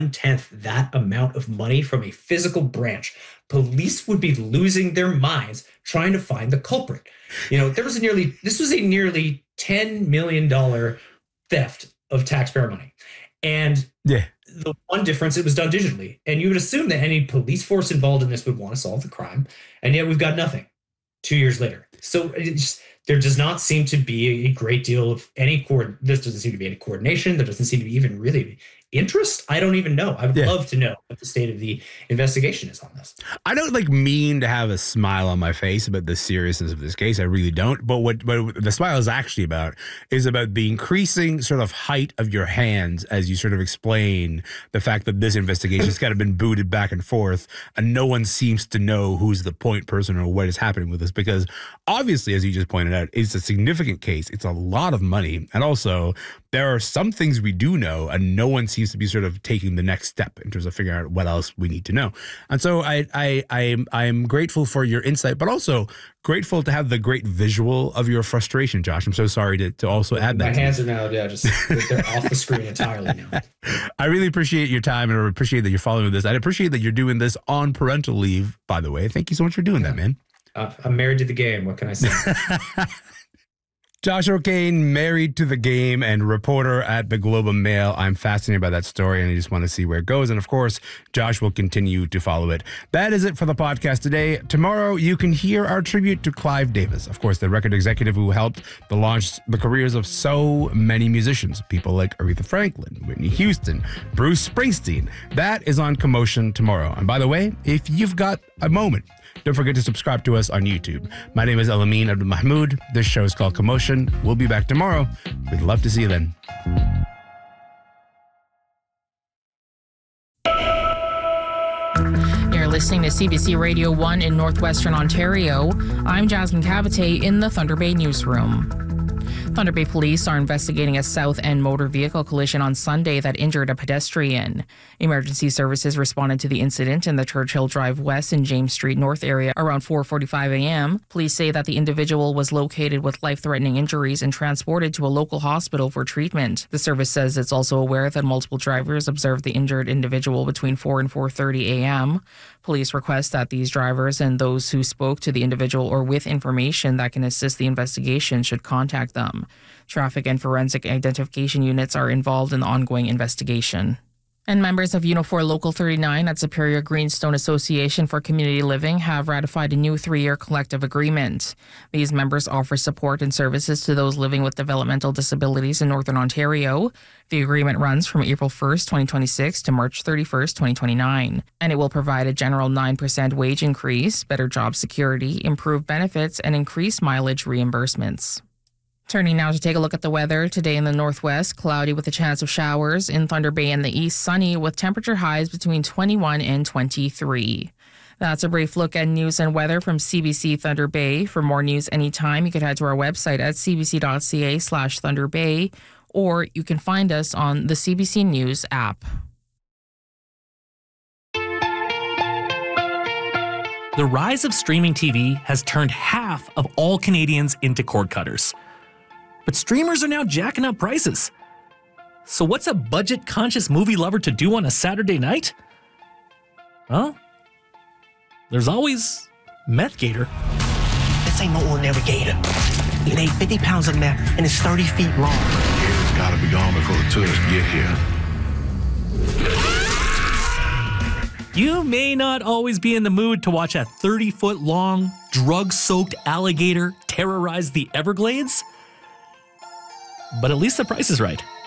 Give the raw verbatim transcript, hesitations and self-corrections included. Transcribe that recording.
one-tenth that amount of money from a physical branch, police would be losing their minds trying to find the culprit. You know, there was a nearly, this was a nearly ten million dollars theft of taxpayer money. And yeah. the one difference, it was done digitally. And you would assume that any police force involved in this would want to solve the crime. And yet we've got nothing two years later. So it's, there does not seem to be a great deal of any cord. This doesn't seem to be any coordination. There doesn't seem to be even really interest. I don't even know. I would yeah. love to know what the state of the investigation is on this. I don't like mean to have a smile on my face about the seriousness of this case. I really don't. But what, what the smile is actually about is about the increasing sort of height of your hands as you sort of explain the fact that this investigation has kind of been booted back and forth, and no one seems to know who's the point person or what is happening with this. Because obviously, as you just pointed out, it's a significant case. It's a lot of money. And also, there are some things we do know, and no one seems to be sort of taking the next step in terms of figuring out what else we need to know. And so I I I am I am grateful for your insight, but also grateful to have the great visual of your frustration, Josh. I'm so sorry to, to also add that. My hands are now, yeah, just they're off the screen entirely now. I really appreciate your time, and I appreciate that you're following this. I appreciate that you're doing this on parental leave, by the way. Thank you so much for doing yeah. that, man. Uh, I'm married to the game. What can I say? Josh O'Kane, married to the game and reporter at the Globe and Mail. I'm fascinated by that story, and I just want to see where it goes. And of course, Josh will continue to follow it. That is it for the podcast today. Tomorrow, you can hear our tribute to Clive Davis, of course, the record executive who helped the launch the careers of so many musicians, people like Aretha Franklin, Whitney Houston, Bruce Springsteen. That is on Commotion tomorrow. And by the way, if you've got a moment, don't forget to subscribe to us on YouTube. My name is Elamin Abdulmahmoud. This show is called Commotion. We'll be back tomorrow. We'd love to see you then. You're listening to C B C Radio one in Northwestern Ontario. I'm Jasmine Cavite in the Thunder Bay newsroom. Thunder Bay police are investigating a South End motor vehicle collision on Sunday that injured a pedestrian. Emergency services responded to the incident in the Churchill Drive West and James Street North area around four forty-five a.m. Police say that the individual was located with life-threatening injuries and transported to a local hospital for treatment. The service says it's also aware that multiple drivers observed the injured individual between four and four thirty a.m. Police request that these drivers and those who spoke to the individual or with information that can assist the investigation should contact them. Traffic and forensic identification units are involved in the ongoing investigation. And members of Unifor Local thirty-nine at Superior Greenstone Association for Community Living have ratified a new three-year collective agreement. These members offer support and services to those living with developmental disabilities in Northern Ontario. The agreement runs from April first, twenty twenty-six to March thirty-first, twenty twenty-nine, and it will provide a general nine percent wage increase, better job security, improved benefits, and increased mileage reimbursements. Turning now to take a look at the weather. Today in the northwest, cloudy with a chance of showers. In Thunder Bay and the east, sunny with temperature highs between twenty-one and twenty-three. That's a brief look at news and weather from C B C Thunder Bay. For more news anytime, you can head to our website at cbc.ca slash Thunder Bay, or you can find us on the C B C News app. The rise of streaming T V has turned half of all Canadians into cord cutters. But streamers are now jacking up prices. So what's a budget-conscious movie lover to do on a Saturday night? Well, there's always Meth Gator. This ain't no ordinary gator. It ain't fifty pounds of meth and it's thirty feet long. It's gotta be gone before the tourists get here. You may not always be in the mood to watch a thirty-foot-long, drug-soaked alligator terrorize the Everglades, but at least the price is right.